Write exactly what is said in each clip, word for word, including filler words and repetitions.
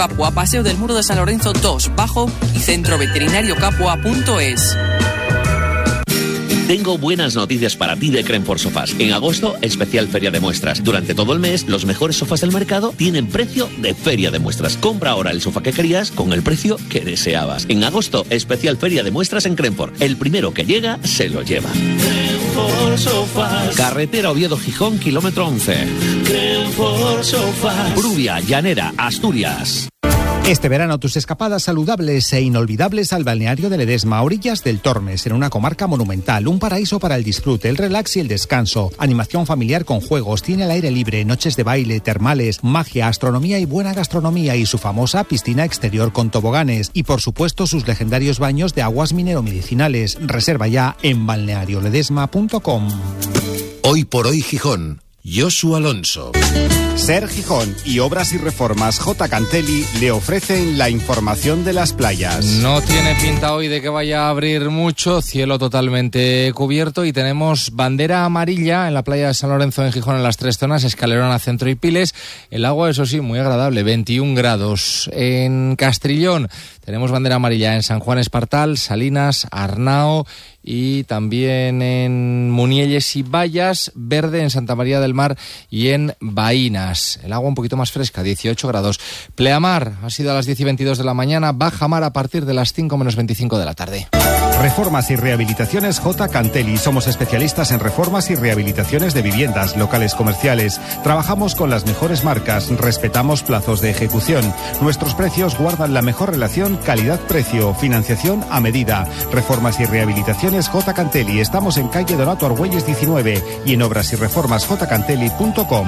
Capua, Paseo del Muro de San Lorenzo dos, Bajo y centro veterinario capua punto es. Tengo buenas noticias para ti de Crenfor Sofás. En agosto, especial feria de muestras. Durante todo el mes, los mejores sofás del mercado tienen precio de feria de muestras. Compra ahora el sofá que querías con el precio que deseabas. En agosto, especial feria de muestras en Crenfor. El primero que llega, se lo lleva. Crenfor Sofás. Carretera Oviedo-Gijón, kilómetro once. Crenfor Sofás. Brubia, Llanera, Asturias. Este verano tus escapadas saludables e inolvidables al balneario de Ledesma, a orillas del Tormes, en una comarca monumental, un paraíso para el disfrute, el relax y el descanso, animación familiar con juegos, cine al aire libre, noches de baile, termales, magia, astronomía y buena gastronomía y su famosa piscina exterior con toboganes y por supuesto sus legendarios baños de aguas mineromedicinales. Reserva ya en balneario ledesma punto com. Hoy por hoy Gijón, Josu Alonso. Ser Gijón y Obras y Reformas J. Cantelli le ofrecen la información de las playas. No tiene pinta hoy de que vaya a abrir mucho, cielo totalmente cubierto y tenemos bandera amarilla en la playa de San Lorenzo en Gijón en las tres zonas, Escalerona, Centro y Piles. El agua, eso sí, muy agradable, veintiún grados. En Castrillón tenemos bandera amarilla en San Juan Espartal, Salinas, Arnao y también en Munielles y Vallas, verde en Santa María del Mar y en Baínas. El agua un poquito más fresca, dieciocho grados. Pleamar ha sido a las diez y veintidós de la mañana, baja mar a partir de las cinco menos veinticinco de la tarde. Reformas y rehabilitaciones J. Cantelli. Somos especialistas en reformas y rehabilitaciones de viviendas, locales comerciales. Trabajamos con las mejores marcas, respetamos plazos de ejecución. Nuestros precios guardan la mejor relación calidad-precio, financiación a medida. Reformas y rehabilitaciones J. Cantelli. Estamos en calle Donato Argüelles diecinueve y en obras y reformas j cantelli punto com.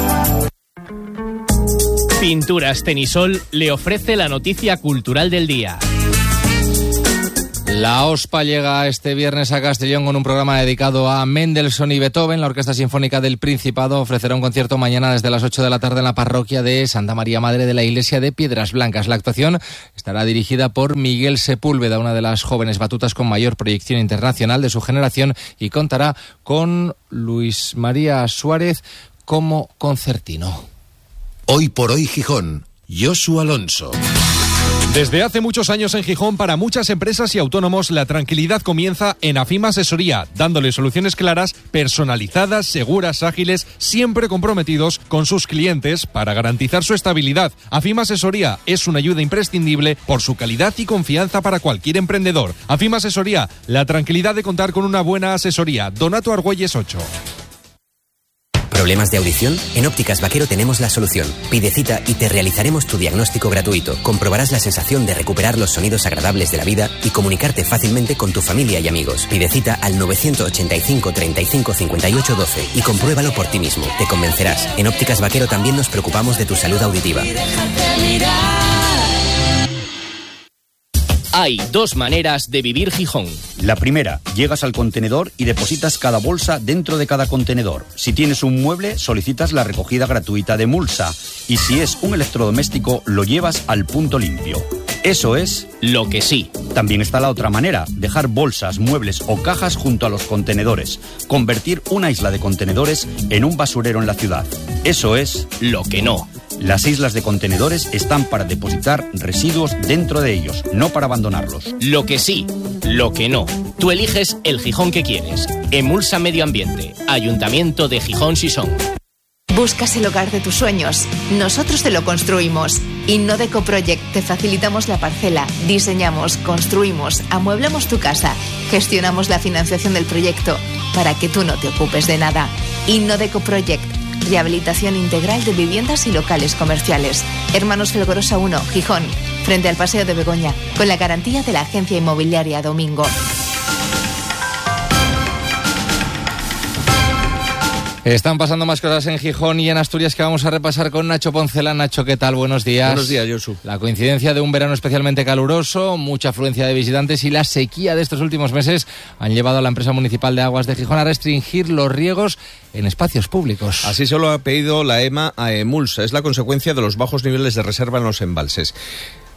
Pinturas Tenisol le ofrece la noticia cultural del día. La OSPA llega este viernes a Castellón con un programa dedicado a Mendelssohn y Beethoven. La Orquesta Sinfónica del Principado ofrecerá un concierto mañana desde las ocho de la tarde en la parroquia de Santa María Madre de la Iglesia de Piedras Blancas. La actuación estará dirigida por Miguel Sepúlveda, una de las jóvenes batutas con mayor proyección internacional de su generación, y contará con Luis María Suárez como concertino. Hoy por hoy Gijón, Josu Alonso. Desde hace muchos años en Gijón, para muchas empresas y autónomos, la tranquilidad comienza en AFIM Asesoría, dándole soluciones claras, personalizadas, seguras, ágiles, siempre comprometidos con sus clientes para garantizar su estabilidad. AFIM Asesoría es una ayuda imprescindible por su calidad y confianza para cualquier emprendedor. AFIM Asesoría, la tranquilidad de contar con una buena asesoría. Donato Argüelles ocho. ¿Problemas de audición? En Ópticas Vaquero tenemos la solución. Pide cita y te realizaremos tu diagnóstico gratuito. Comprobarás la sensación de recuperar los sonidos agradables de la vida y comunicarte fácilmente con tu familia y amigos. Pide cita al nueve ochenta y cinco, treinta y cinco, cincuenta y ocho, doce y compruébalo por ti mismo. Te convencerás. En Ópticas Vaquero también nos preocupamos de tu salud auditiva. Hay dos maneras de vivir Gijón. La primera, llegas al contenedor y depositas cada bolsa dentro de cada contenedor. Si tienes un mueble, solicitas la recogida gratuita de mulsa. Y si es un electrodoméstico, lo llevas al punto limpio. Eso es lo que sí. También está la otra manera, dejar bolsas, muebles o cajas junto a los contenedores. Convertir una isla de contenedores en un basurero en la ciudad. Eso es lo que no. Las islas de contenedores están para depositar residuos dentro de ellos, no para abandonarlos. Lo que sí, lo que no. Tú eliges el Gijón que quieres. Emulsa Medio Ambiente, Ayuntamiento de Gijón Sison. ¿Buscas el hogar de tus sueños? Nosotros te lo construimos. Innodeco Project, te facilitamos la parcela, diseñamos, construimos, amueblamos tu casa, gestionamos la financiación del proyecto para que tú no te ocupes de nada. Innodeco Project, rehabilitación integral de viviendas y locales comerciales. Hermanos Felgorosa uno, Gijón, frente al Paseo de Begoña, con la garantía de la agencia inmobiliaria Domingo. Están pasando más cosas en Gijón y en Asturias que vamos a repasar con Nacho Poncela. Nacho, ¿qué tal? Buenos días. Buenos días, Josu. La coincidencia de un verano especialmente caluroso, mucha afluencia de visitantes y la sequía de estos últimos meses han llevado a la empresa municipal de aguas de Gijón a restringir los riegos en espacios públicos. Así se lo ha pedido la EMA a Emulsa. Es la consecuencia de los bajos niveles de reserva en los embalses.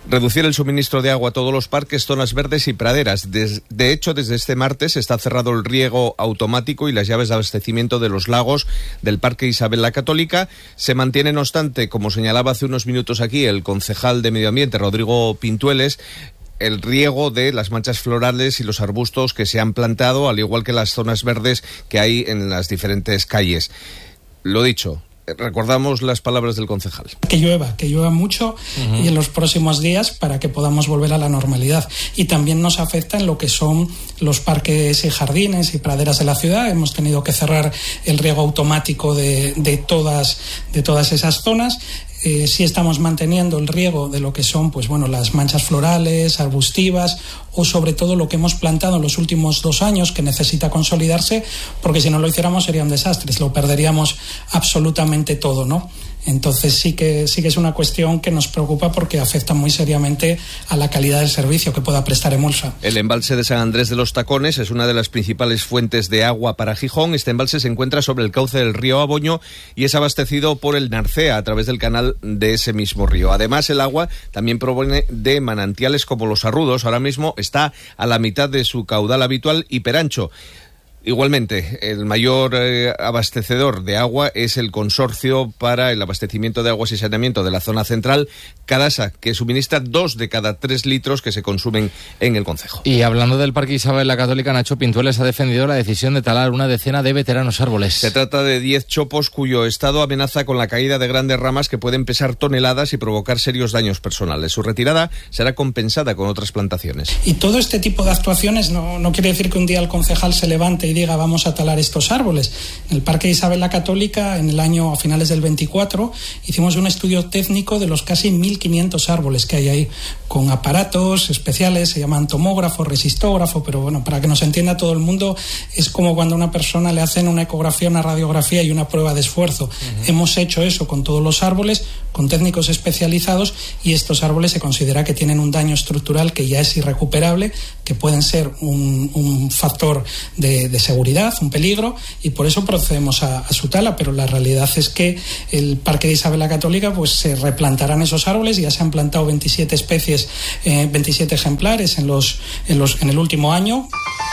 Reducir el suministro de agua a todos los parques, zonas verdes y praderas. Des, de hecho, desde este martes está cerrado el riego automático y las llaves de abastecimiento de los lagos del Parque Isabel la Católica. Se mantiene, no obstante, como señalaba hace unos minutos aquí el concejal de Medio Ambiente, Rodrigo Pintueles, el riego de las manchas florales y los arbustos que se han plantado, al igual que las zonas verdes que hay en las diferentes calles. Lo dicho, recordamos las palabras del concejal. Que llueva, que llueva mucho uh-huh. y en los próximos días para que podamos volver a la normalidad. Y también nos afecta en lo que son los parques y jardines y praderas de la ciudad. Hemos tenido que cerrar el riego automático de, de, todas, de todas esas zonas. Eh, sí estamos manteniendo el riego de lo que son, pues bueno, las manchas florales, arbustivas o sobre todo lo que hemos plantado en los últimos dos años que necesita consolidarse, porque si no lo hiciéramos sería un desastre, lo perderíamos absolutamente todo, ¿no? Entonces sí que sí que es una cuestión que nos preocupa porque afecta muy seriamente a la calidad del servicio que pueda prestar Emulsa. El embalse de San Andrés de los Tacones es una de las principales fuentes de agua para Gijón. Este embalse se encuentra sobre el cauce del río Aboño y es abastecido por el Narcea a través del canal de ese mismo río. Además, el agua también proviene de manantiales como los Arrudos. Ahora mismo está a la mitad de su caudal habitual y Perancho. Igualmente, el mayor eh, abastecedor de agua es el Consorcio para el Abastecimiento de Aguas y Saneamiento de la Zona Central, Cadasa, que suministra dos de cada tres litros que se consumen en el concejo. Y hablando del Parque Isabel la Católica, Nacho Pintueles ha defendido la decisión de talar una decena de veteranos árboles. Se trata de diez chopos cuyo estado amenaza con la caída de grandes ramas que pueden pesar toneladas y provocar serios daños personales. Su retirada será compensada con otras plantaciones. Y todo este tipo de actuaciones no, no quiere decir que un día el concejal se levante y diga vamos a talar estos árboles. En el Parque Isabel la Católica, en el año a finales del veinticuatro, hicimos un estudio técnico de los casi mil quinientos árboles que hay ahí, con aparatos especiales, se llaman tomógrafo, resistógrafo, pero bueno, para que nos entienda todo el mundo, es como cuando a una persona le hacen una ecografía, una radiografía y una prueba de esfuerzo. Uh-huh. Hemos hecho eso con todos los árboles, con técnicos especializados, y estos árboles se considera que tienen un daño estructural que ya es irrecuperable, que pueden ser un, un factor de, de seguridad, un peligro, y por eso procedemos a, a su tala, pero la realidad es que el Parque de Isabel la Católica pues se replantarán esos árboles. Ya se han plantado veintisiete especies, eh, veintisiete ejemplares en, los, en, los, en el último año.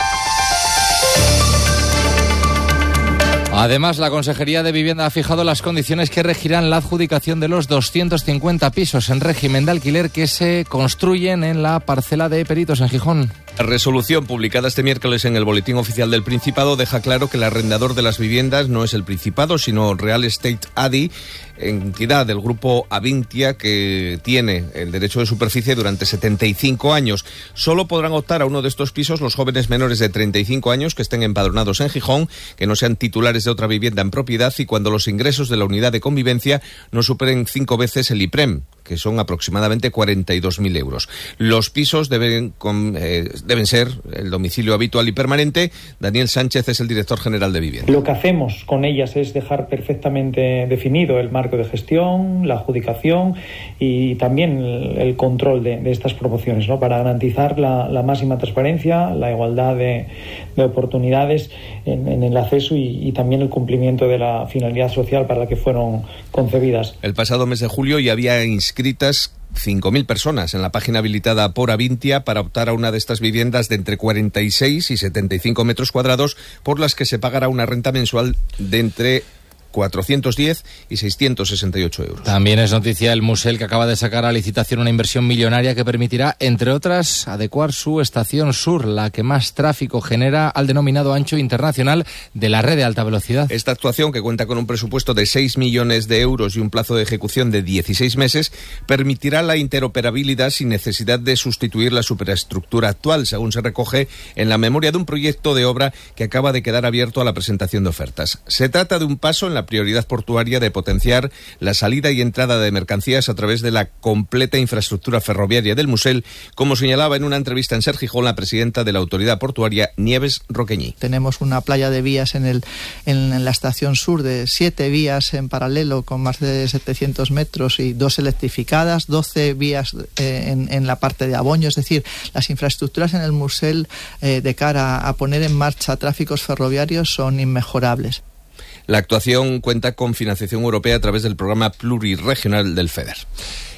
Además, la Consejería de Vivienda ha fijado las condiciones que regirán la adjudicación de los doscientos cincuenta pisos en régimen de alquiler que se construyen en la parcela de Peritos, en Gijón. La resolución publicada este miércoles en el Boletín Oficial del Principado deja claro que el arrendador de las viviendas no es el Principado, sino Real Estate A D I, entidad del grupo Avintia que tiene el derecho de superficie durante setenta y cinco años. Solo podrán optar a uno de estos pisos los jóvenes menores de treinta y cinco años que estén empadronados en Gijón, que no sean titulares de otra vivienda en propiedad y cuando los ingresos de la unidad de convivencia no superen cinco veces el IPREM, que son aproximadamente cuarenta y dos mil euros. Los pisos deben, eh, deben ser el domicilio habitual y permanente. Daniel Sánchez es el director general de Vivienda. Lo que hacemos con ellas es dejar perfectamente definido el marco de gestión, la adjudicación y también el, el control de, de estas promociones, ¿no? Para garantizar la, la máxima transparencia, la igualdad de, de oportunidades en, en el acceso y, y también el cumplimiento de la finalidad social para la que fueron concebidas. El pasado mes de julio ya había inscritas cinco mil personas en la página habilitada por Avintia para optar a una de estas viviendas de entre cuarenta y seis y setenta y cinco metros cuadrados, por las que se pagará una renta mensual de entre cuatrocientos diez y seiscientos sesenta y ocho euros. También es noticia el Musel, que acaba de sacar a licitación una inversión millonaria que permitirá, entre otras, adecuar su estación sur, la que más tráfico genera, al denominado ancho internacional de la red de alta velocidad. Esta actuación, que cuenta con un presupuesto de seis millones de euros y un plazo de ejecución de dieciséis meses, permitirá la interoperabilidad sin necesidad de sustituir la superestructura actual, según se recoge en la memoria de un proyecto de obra que acaba de quedar abierto a la presentación de ofertas. Se trata de un paso en la prioridad portuaria de potenciar la salida y entrada de mercancías a través de la completa infraestructura ferroviaria del Musel, como señalaba en una entrevista en Ser Gijón la presidenta de la autoridad portuaria, Nieves Roqueñí. Tenemos una playa de vías en, el, en, en la estación sur de siete vías en paralelo con más de setecientos metros y dos electrificadas, doce vías eh, en, en la parte de Aboño, es decir, las infraestructuras en el Musel eh, de cara a poner en marcha tráficos ferroviarios son inmejorables. La actuación cuenta con financiación europea a través del programa plurirregional del FEDER.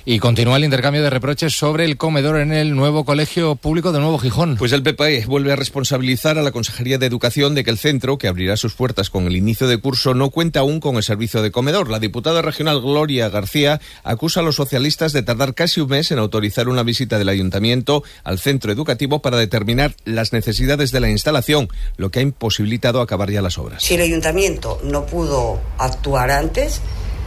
Y continúa el intercambio de reproches sobre el comedor en el nuevo colegio público de Nuevo Gijón. Pues el P P E vuelve a responsabilizar a la Consejería de Educación de que el centro, que abrirá sus puertas con el inicio de curso, no cuenta aún con el servicio de comedor. La diputada regional Gloria García acusa a los socialistas de tardar casi un mes en autorizar una visita del ayuntamiento al centro educativo para determinar las necesidades de la instalación, lo que ha imposibilitado acabar ya las obras. Si el ayuntamiento no pudo actuar antes,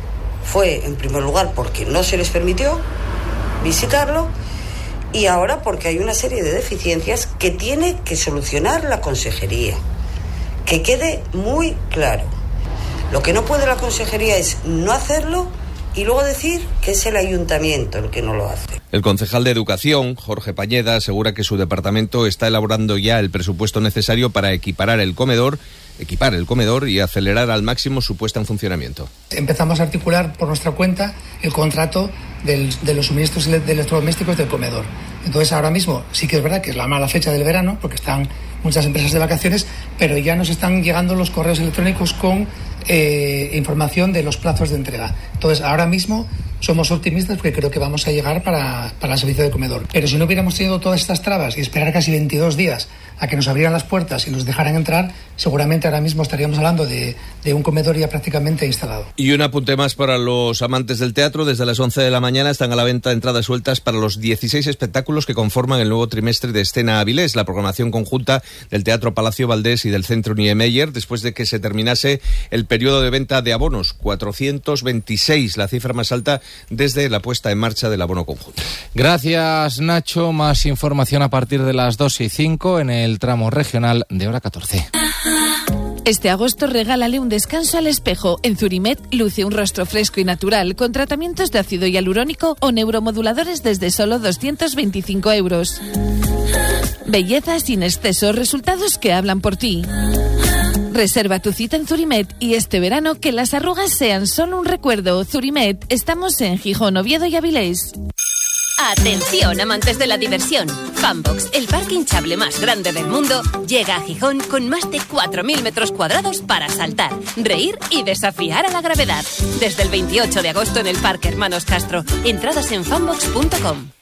fue en primer lugar porque no se les permitió visitarlo y ahora porque hay una serie de deficiencias que tiene que solucionar la consejería. Que quede muy claro. Lo que no puede la consejería es no hacerlo y luego decir que es el ayuntamiento el que no lo hace. El concejal de Educación, Jorge Pañeda, asegura que su departamento está elaborando ya el presupuesto necesario para equiparar el comedor, equipar el comedor y acelerar al máximo su puesta en funcionamiento. Empezamos a articular por nuestra cuenta el contrato del, de los suministros de electrodomésticos del comedor. Entonces ahora mismo sí que es verdad que es la mala fecha del verano porque están muchas empresas de vacaciones, pero ya nos están llegando los correos electrónicos con eh, información de los plazos de entrega. Entonces ahora mismo somos optimistas porque creo que vamos a llegar para, para el servicio de comedor. Pero si no hubiéramos tenido todas estas trabas y esperar casi veintidós días a que nos abrieran las puertas y nos dejaran entrar, seguramente ahora mismo estaríamos hablando de, de un comedor ya prácticamente instalado. Y un apunte más para los amantes del teatro. Desde las once de la mañana están a la venta entradas sueltas para los dieciséis espectáculos que conforman el nuevo trimestre de Escena Avilés, la programación conjunta del Teatro Palacio Valdés y del Centro Niemeyer, después de que se terminase el periodo de venta de abonos, cuatrocientos veintiséis, la cifra más alta desde la puesta en marcha del abono conjunto. Gracias, Nacho. Más información a partir de las dos y cinco en el tramo regional de hora catorce. Este agosto regálale un descanso al espejo. En Zurimed luce un rostro fresco y natural con tratamientos de ácido hialurónico o neuromoduladores desde solo doscientos veinticinco euros. Belleza sin exceso, resultados que hablan por ti. Reserva tu cita en Zurimed y este verano que las arrugas sean solo un recuerdo. Zurimed, estamos en Gijón, Oviedo y Avilés. Atención, amantes de la diversión. Funbox, el parque hinchable más grande del mundo, llega a Gijón con más de cuatro mil metros cuadrados para saltar, reír y desafiar a la gravedad. Desde el veintiocho de agosto en el Parque Hermanos Castro. Entradas en funbox punto com.